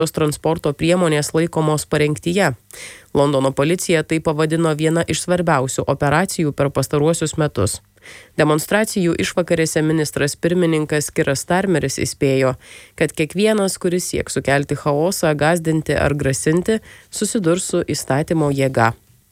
tos transporto priemonės laikomos parengtyje. Londono policija tai pavadino viena iš svarbiausių operacijų per pastaruosius metus. Demonstracijų išvakarėse ministras pirmininkas Kiras Starmeris įspėjo, kad kiekvienas, kuris sieks sukelti chaosą, gąsdinti ar grasinti, susidurs su įstatymo jėga.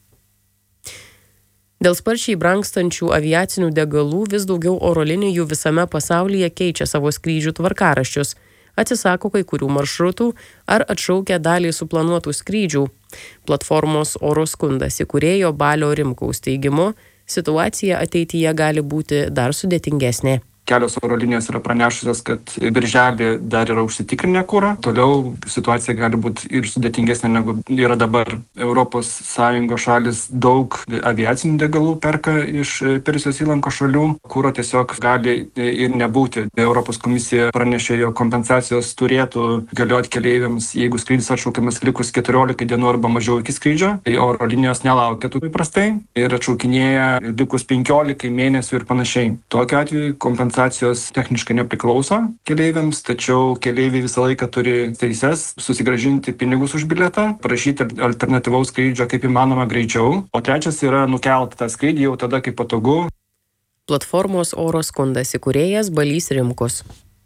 Dėl sparčiai brangstančių aviacinių degalų vis daugiau oro linijų visame pasaulyje keičia savo skrydžių tvarkaraščius, atsisako kai kurių maršrutų ar atšaukia dalį suplanuotų skrydžių. Platformos Oro skundas įkūrėjo Balio Rimkaus teigimu, situacija ateityje gali būti dar sudėtingesnė. Kelios oro linijos yra pranešusios, kad birželį dar yra užsitikrinę kurą. Toliau situacija gali būti ir sudėtingesnė negu yra dabar. ES šalis daug aviacinių degalų perka iš Persijos įlankos šalių. Kuro tiesiog gali ir nebūti. Europos komisija pranešė, jog kompensacijos turėtų galioti keleiviams, jeigu skrydis atšaukiamas likus 14 dienų arba mažiau iki skrydžio. Tai oro linijos nelaukia tų įprastai ir atšaukinėja likus 15 mėnesių ir panašiai. Tokiu atveju kompensacijos techniškai nepriklauso keleiviams, tačiau keleiviai visą laiką turi teises susigrąžinti pinigus už bilietą, prašyti alternatyvaus skrydžio kaip įmanoma greičiau, o trečias yra nukelti tą skrydį jau tada, kai patogu. Platformos Oro skundas įkūrėjas Balys Rimkus.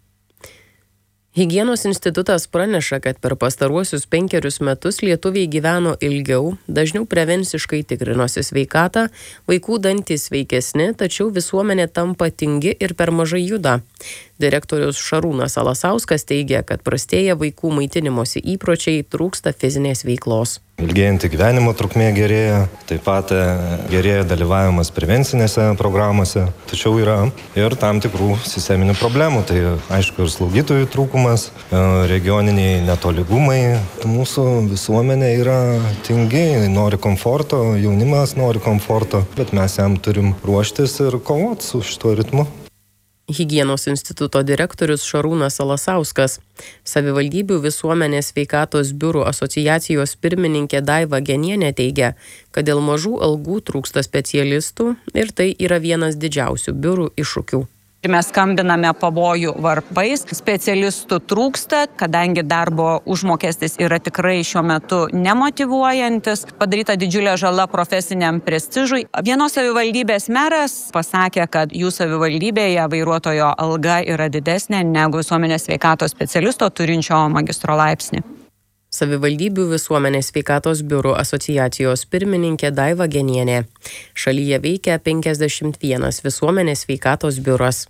Higienos institutas praneša, kad per pastaruosius 5 metus lietuviai gyveno ilgiau, dažniau prevenciškai tikrinosi sveikatą, vaikų dantys sveikesni, tačiau visuomenė tampa tingi ir per mažai juda. Direktorius Šarūnas Alasauskas teigia, kad prastėja vaikų maitinimosi įpročiai, trūksta fizinės veiklos. Ilgėjantį gyvenimo trukmė gerėja, taip pat gerėja dalyvavimas prevencinėse programuose, tačiau yra ir tam tikrų sisteminių problemų. Tai aišku ir slaugytojų trūkumas, regioniniai netolygumai. Mūsų visuomenė yra tingi, nori komforto, jaunimas nori komforto, bet mes jam turim ruoštis ir kovoti su šituo ritmu. Higienos instituto direktorius Šarūnas Alasauskas. Savivaldybių visuomenės sveikatos biurų asociacijos pirmininkė Daiva Genienė teigia, kad dėl mažų algų trūksta specialistų ir tai yra vienas didžiausių biurų iššūkių. Mes skambiname pavojų varpais, specialistų trūksta, kadangi darbo užmokestis yra tikrai šiuo metu nemotyvuojantis, padaryta didžiulė žala profesiniam prestižui. Vienos savivaldybės meras pasakė, kad jų savivaldybėje vairuotojo alga yra didesnė negu visuomenės sveikatos specialisto turinčio magistro laipsnį. Savivaldybių visuomenės sveikatos biurų asociacijos pirmininkė Daiva Genienė. Šalyje veikia 51 visuomenės sveikatos biuras.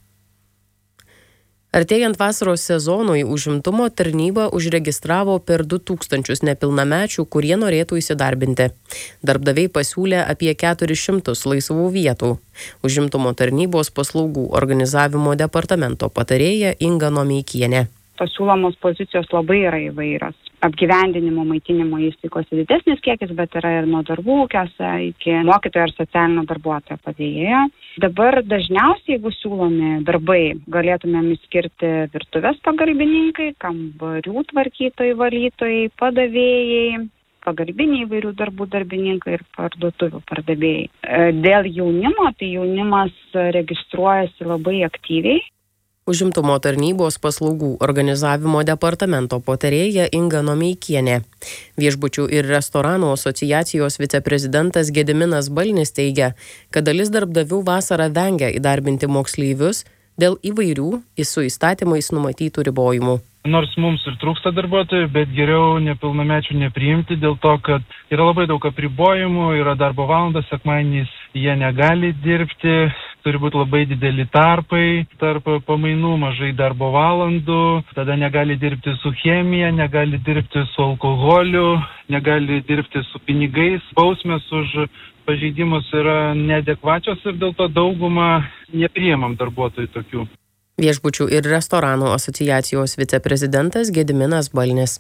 Artėjant vasaros sezonui, užimtumo tarnyba užregistravo per 2000 nepilnamečių, kurie norėtų įsidarbinti. Darbdaviai pasiūlė apie 400 laisvų vietų. Užimtumo tarnybos paslaugų organizavimo departamento patarėja Inga Nomeikienė. Tos siūlomos pozicijos labai yra įvairios. Apgyvendinimo, maitinimo įstaigose didesnis kiekis, bet yra ir nuo darbų ūkiuose iki mokytojo ir socialinio darbuotojo padėjėjo. Dabar dažniausiai, jeigu siūlomi darbai, galėtumėm skirti virtuvės pagalbininkai, kambarių tvarkytojai, valytojai, padavėjai, pagalbiniai įvairių darbų darbininkai ir parduotuvių pardavėjai. Dėl jaunimo, tai jaunimas registruojasi labai aktyviai. Užimtumo tarnybos paslaugų organizavimo departamento patarėja Inga Nomeikienė. Viešbučių ir restoranų asociacijos viceprezidentas Gediminas Balnis teigia, kad dalis darbdavių vasarą vengia įdarbinti moksleivius dėl įvairių su įstatymais numatytų ribojimų. Nors mums ir trūksta darbuotojų, bet geriau nepilnamečių nepriimti dėl to, kad yra labai daug apribojimų, yra darbo valandos, sekmadieniais jie negali dirbti, turi būti labai dideli tarpai, tarp pamainų mažai darbo valandų, tada negali dirbti su chemija, negali dirbti su alkoholiu, negali dirbti su pinigais. Bausmės už pažeidimus yra neadekvačios ir dėl to daugumą nepriimam darbuotojų tokių. Viešbučių ir restoranų asociacijos viceprezidentas Gediminas Balnis.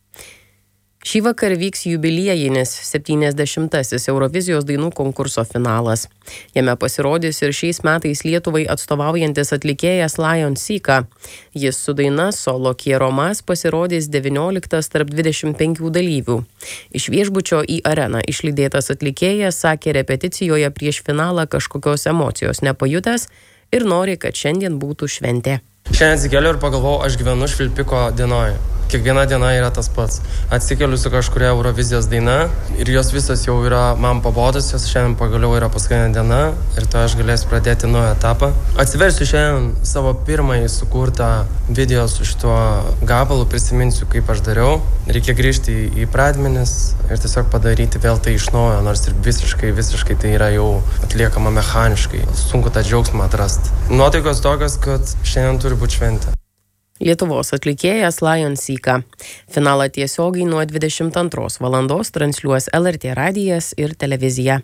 Šįvakar vyks jubiliejinis 70-asis Eurovizijos dainų konkurso finalas. Jame pasirodys ir šiais metais Lietuvai atstovaujantis atlikėjas Lion Sika. Jis su daina Solo Quiero Más pasirodys 19 tarp 25 dalyvių. Iš viešbučio į areną išlydėtas atlikėjas sakė repeticijoje prieš finalą kažkokios emocijos nepajutęs ir nori, kad šiandien būtų šventė. Šiandien atsikėliau ir pagalvojau, aš gyvenu Švilpiko dienoje. kiekviena diena yra tas pats. Atsikeliu su kažkuria Eurovizijos daina ir jos visas jau yra man pabodusios, šiandien pagaliau yra paskutinė diena ir to aš galėsiu pradėti naują etapą. Atsiversiu šiandien savo pirmąjį sukurtą video su šituo gabalu, prisiminsiu, kaip aš dariau. Reikia grįžti į pradmenis ir tiesiog padaryti vėl tai iš naujo, nors ir visiškai tai yra jau atliekama mechaniškai. Sunku tą džiaugsmą atrasti. Nuotaikos tokios, kad šiandien turi būti šventė. Lietuvos atlikėjas Lion Sika. Finalą tiesiogiai nuo 22 valandos transliuos LRT radijas ir televizija.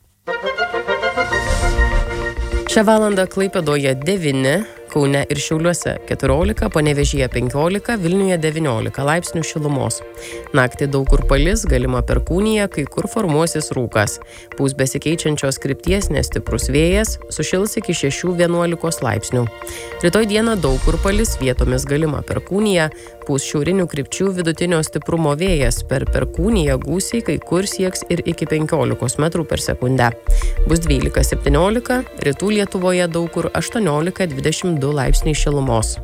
Šią valandą Klaipėdoje 9, Kaune ir Šiauliuose 14, Panevėžyje 15, Vilniuje 19 laipsnių šilumos. Naktį daug kur palis, galima perkūnija, kai kur formuosis rūkas. Pūs besikeičiančios krypties nestiprus vėjas, sušils iki 6-11 laipsnių. Rytoj dieną daug kur palis, vietomis galima perkūnija, pūs šiaurinių krypčių vidutinio stiprumo vėjas, per perkūniją gūsiai kai kur sieks ir iki 15 metrų per sekundę. Bus 12-17, rytų Lietuvoje daug kur 18-22 laipsniai šilumos.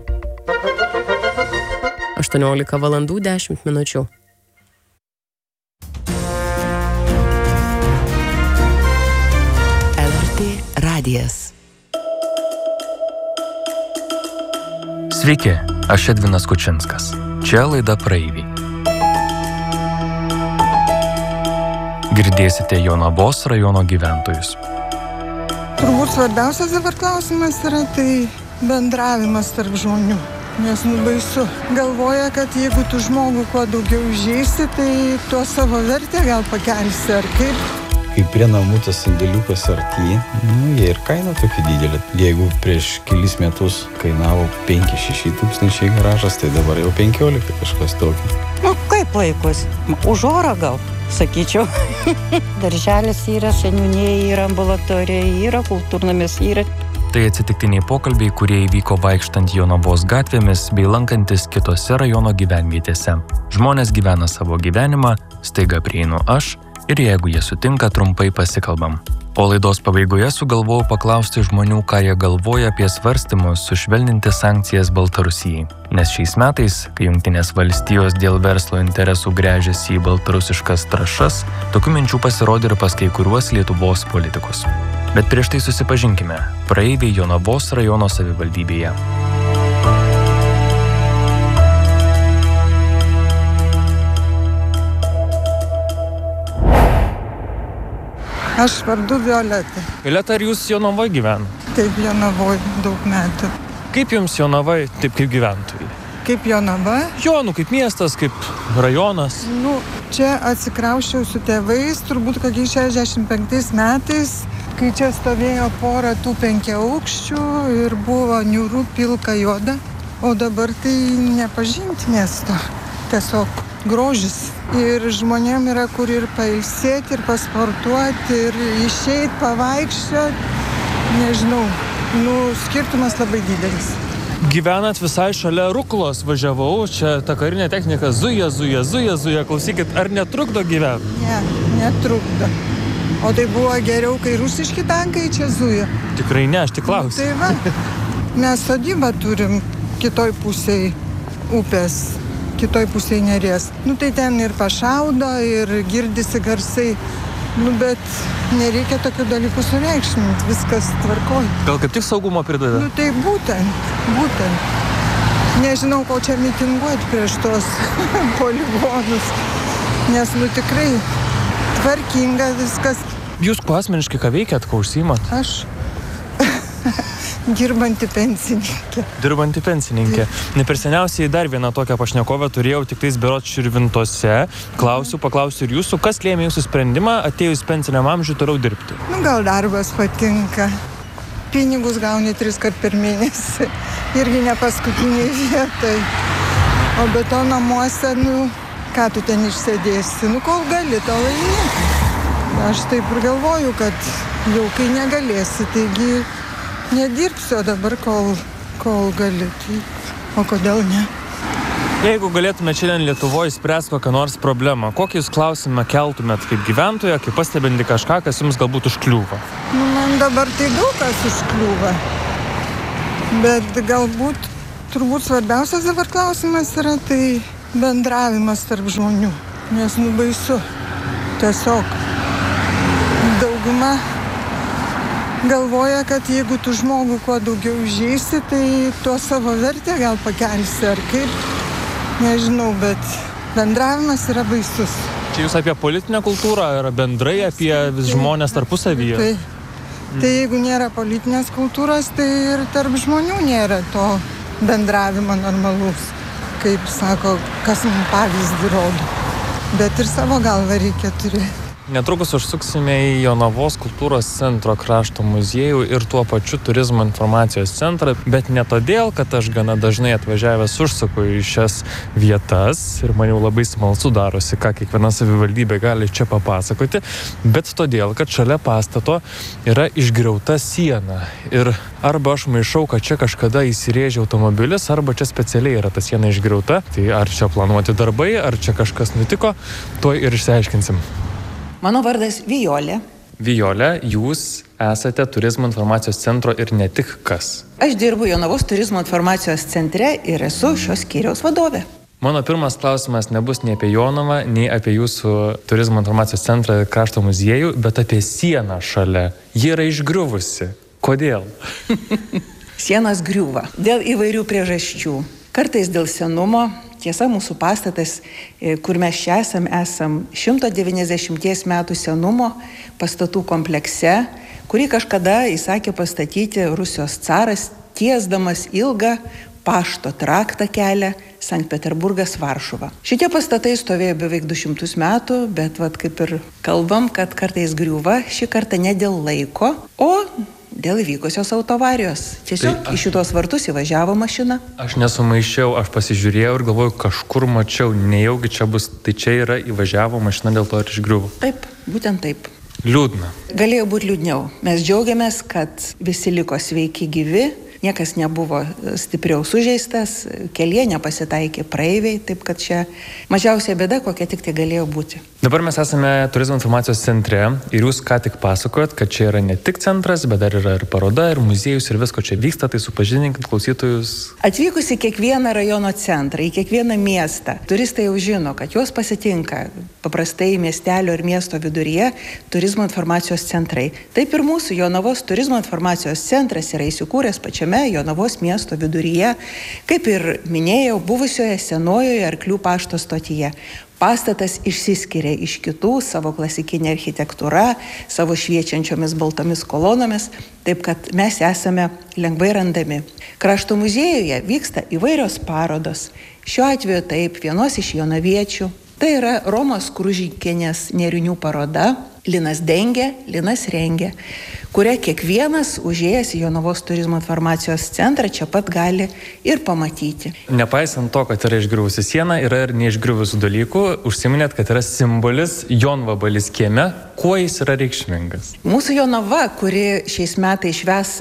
18 valandų 10 minučių. LRT radijas. Sveiki, aš Edvinas Kučinskas. Čia laida Praeiviai. Girdėsite Jonavos rajono gyventojus. Turbūt svarbiausias dabar klausimas yra tai bendravimas tarp žmonių. Nes baisu. Galvoja, kad jeigu tu žmogų kuo daugiau įžeisi, tai tuo savo vertę gal pakelsi ar kaip. Kai prie namų tas sandėliukas arti, jie ir kaina tokia didelė. Jeigu prieš kelis metus kainavo 5-6 tūkstančiai garažas, tai dabar jau 15 kažkas tokio. Kaip laikus? Už orą gal, sakyčiau. Darželis yra, seniūnėje yra, ambulatorija yra, kultūrnamis yra. Tai atsitiktiniai pokalbiai, kurie įvyko vaikštant Jonavos gatvėmis bei lankantis kitose rajono gyvenvietėse. Žmonės gyvena savo gyvenimą, staiga prieinu aš ir jeigu jie sutinka, trumpai pasikalbam. O laidos pabaigoje sugalvojau paklausti žmonių, ką jie galvoja apie svarstymus sušvelninti sankcijas Baltarusijai. Nes šiais metais, kai Jungtinės valstijos dėl verslo interesų gręžiasi į baltarusiškas trąšas, tokių minčių pasirodė ir pas kai kuriuos Lietuvos politikus. Bet prieš tai susipažinkime. Praeiviai Jonavos rajono savivaldybėje. Aš vardu Violeta. Violeta, ar jūs Jonavoje gyvena? Taip, Jonavoje daug metų. Kaip jums Jonavoje, taip kaip gyventojai? Kaip Jonava? Kaip miestas, kaip rajonas. Čia atsikrausčiau su tėvais, turbūt kokiais 65 metais, kai čia stovėjo pora tų 5 aukščių ir buvo niūru, pilka, juoda. O dabar tai nepažinti miesto. Tiesiog grožis. Ir žmonėm yra kur ir pailsėti, ir pasportuoti, ir išeiti, pavaikščioti. Nežinau, skirtumas labai didelis. Gyvenat visai šalia Ruklos, važiavau, čia ta karinė technika zuja. Klausykit, ar netrukdo gyventi? Ne, netrukdo. O tai buvo geriau, kai rusiški tankai čia zuja? Tikrai ne, aš tik klausiu. Tai va, mes sodybą turim kitoj pusėj upės, kitoj pusėj Neries. Tai ten ir pašaudo, ir girdisi garsai. Bet nereikia tokių dalykų sureikšminti, viskas tvarkoj. Gal kaip tik saugumo prideda? Tai būtent. Nežinau, ko čia mitinguoti prieš tos poligonus, nes tikrai tvarkinga viskas. Jūs asmeniškai ką veikiat, ko užsiimat? Aš dirbanti pensininkė. Dirbanti pensininkė. Ne per seniausiai dar vieną tokią pašnekovę turėjau tik tais berods Širvintose. Paklausiu ir jūsų, kas lėmė jūsų sprendimą atėjus pensiniam amžiui toliau dirbti? Gal darbas patinka. Pinigus gauni 3 kart per mėnesį. Irgi ne paskutiniai vietai. O be to namuose, ką tu ten išsėdėsi? Kol gali, to laimi. Aš taip ir galvoju, kad jau kai negalėsi, taigi nedirbsiu dabar, kol gali. O kodėl ne? Jeigu galėtumėte šiandien Lietuvoje spręsti kokią nors problemą, kokį jūs klausimą keltumėt kaip gyventoja, kaip pastebinti kažką, kas jums galbūt užkliūva? Man dabar tai daug kas užkliūva. Bet galbūt, turbūt svarbiausias dabar klausimas yra tai bendravimas tarp žmonių, nes baisu. Tiesiog dauguma galvoja, kad jeigu tu žmogų kuo daugiau įžeisi, tai tuo savo vertę gal pakelsi ar kaip, nežinau, bet bendravimas yra baisus. Čia jūs apie politinę kultūrą ar bendrai apie žmonės tarpusavyje? Tai jeigu nėra politinės kultūros, tai ir tarp žmonių nėra to bendravimo normalus, kaip sako, kas mums pavyzdį rodo. Bet ir savo galvą reikia turėti. Netrukus užsuksime į Jonavos kultūros centro krašto muziejų ir tuo pačiu turizmo informacijos centrą, bet ne todėl, kad aš gana dažnai atvažiavęs užsuku į šias vietas ir man jau labai smalsu darosi, ką kiekviena savivaldybė gali čia papasakoti, bet todėl, kad šalia pastato yra išgriauta siena ir arba aš maišau, kad čia kažkada įsirėžė automobilis, arba čia specialiai yra ta siena išgriauta, tai ar čia planuoti darbai, ar čia kažkas nutiko, tuoj ir išsiaiškinsim. Mano vardas Vijolė. Vijolė, jūs esate turizmo informacijos centro ir ne tik kas. Aš dirbu Jonavos turizmo informacijos centre ir esu šios skyriaus vadovė. Mano pirmas klausimas nebus nei apie Jonavą, nei apie jūsų turizmo informacijos centrą ir krašto muziejų, bet apie sieną šalia. Ji yra išgriuvusi. Kodėl? Sienas griūva dėl įvairių priežasčių. Kartais dėl senumo. Tiesa, mūsų pastatas, kur mes čia esam 190 metų senumo pastatų komplekse, kurį kažkada įsakė pastatyti Rusijos caras, tiesdamas ilgą pašto traktą kelią Sankt Peterburgas Varšuva. Šitie pastatai stovėjo beveik 200 metų, bet kaip ir kalbam, kad kartais griūva, šį kartą ne dėl laiko, o dėl įvykusios autoavarijos. Tiesiog į šitos vartus įvažiavo mašina. Aš nesumaišiau, aš pasižiūrėjau ir galvoju, kažkur mačiau, nejaugi čia bus, tai čia yra įvažiavo mašina, dėl to ir išgriuvo. Taip, būtent taip. Liūdna. Galėjo būti liūdniau. Mes džiaugiamės, kad visi liko sveiki gyvi, niekas nebuvo stipriau sužeistas, kelyje nepasitaikė praeiviai, taip kad čia mažiausia bėda, kokia tik tai galėjo būti. Dabar mes esame turizmo informacijos centre ir jūs ką tik pasakojot, kad čia yra ne tik centras, bet dar yra ir paroda, ir muziejus, ir visko čia vyksta, tai supažindinkit klausytojus. Atvykus į kiekvieną rajono centrą, į kiekvieną miestą, turistai jau žino, kad juos pasitinka paprastai miestelio ir miesto viduryje turizmo informacijos centrai. Taip ir mūsų Jonavos turizmo informacijos centras yra įsikūręs pačiame Jonavos miesto viduryje, kaip ir minėjau, buvusioje senojoje Arklių pašto stotyje. Pastatas išsiskiria iš kitų savo klasikinė architektūra, savo šviečiančiomis baltomis kolonomis, taip kad mes esame lengvai randami. Krašto muziejuje vyksta įvairios parodos. Šiuo atveju taip, vienos iš jonaviečių. Tai yra Romos Kružikienės nėrinių paroda Linas dengia, Linas rengia, kurią kiekvienas užėjęs į Jonavos turizmo informacijos centrą čia pat gali ir pamatyti. Nepaisant to, kad yra išgriuvusi siena, yra ir neišgriuvusių dalykų. Užsiminėt, kad yra simbolis Jonvabalis kieme. Kuo jis yra reikšmingas? Mūsų Jonava, kuri šiais metais švęs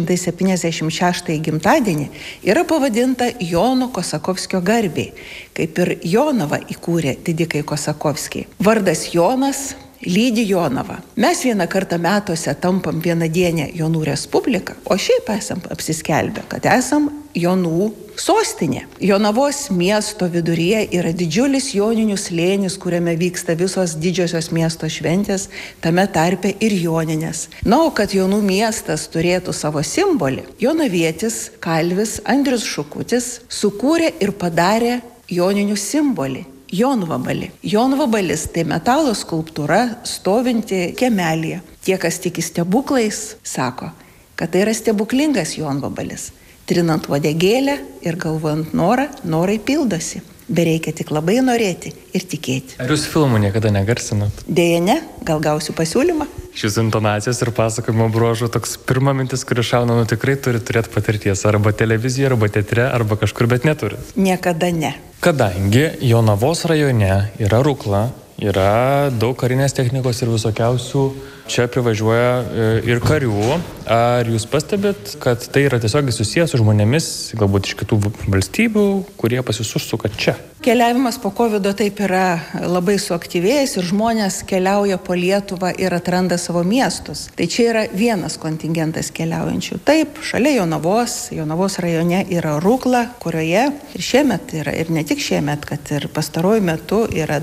276 gimtadienį, yra pavadinta Jono Kosakovskio garbei, kaip ir Jonavą įkūrė didikai Kosakovskiai. Vardas Jonas lydi Jonavą. Mes vieną kartą metuose tampam vienadienę Jonų Respubliką, o šiaip esam apsiskelbę, kad esam Jonų sostinė. Jonavos miesto viduryje yra didžiulis Joninių slėnis, kuriame vyksta visos didžiosios miesto šventės, tame tarpe ir Joninės. Na, o kad Jonų miestas turėtų savo simbolį, jonavietis Kalvis Andrius Šukutis sukūrė ir padarė Joninių simbolį. Jonvabalį. Jonvabalis tai metalo skulptūra stovinti kiemelėje. Tie, kas tiki stebuklais, sako, kad tai yra stebuklingas Jonvabalis. Trinant uodegėlę ir galvojant norą, norai pildosi. Bereikia tik labai norėti ir tikėti. Ar jūs filmų niekada negarsinat? Deja ne, gal gausiu pasiūlymą. Šis intonacijos ir pasakojimo bruožų toks pirma mintis, kuri šauna, tikrai turi turėti patirties. Arba televizijoje, arba teatre, arba kažkur, bet neturit. Niekada ne. Kadangi Jonavos rajone yra Rukla, Yra daug karinės technikos ir visokiausių. Čia privažiuoja ir karių. Ar jūs pastebit, kad tai yra tiesiog susijęs su žmonėmis, galbūt iš kitų valstybių, kurie pas jūs užsuka čia? Keliavimas po COVID taip yra labai suaktyvėjęs ir žmonės keliauja po Lietuvą ir atranda savo miestus. Tai čia yra vienas kontingentas keliaujančių. Taip, šalia Jonavos rajone yra Rukla, kurioje ir šiemet yra, ir ne tik šiemet, kad ir pastaruoju metu yra